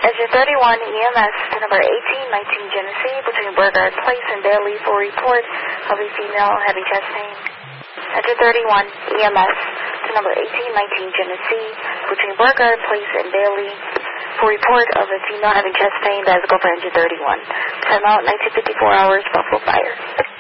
Engine 31 EMS to number 1819 Genesee between Burgard Place and Bailey for report of a female having chest pain. Engine 31 EMS to number 1819 Genesee between Burgard Place and Bailey for report of a female having chest pain. That is go for Engine 31. Time out 1954 hours, Buffalo Fire.